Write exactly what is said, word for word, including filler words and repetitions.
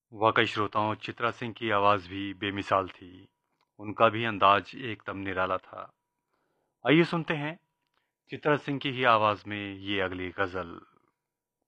वाकई श्रोताओं, चित्रा सिंह की आवाज़ भी बेमिसाल थी। उनका भी अंदाज एकदम निराला था। आइए सुनते हैं चित्रा सिंह की ही आवाज़ में ये अगली गज़ल।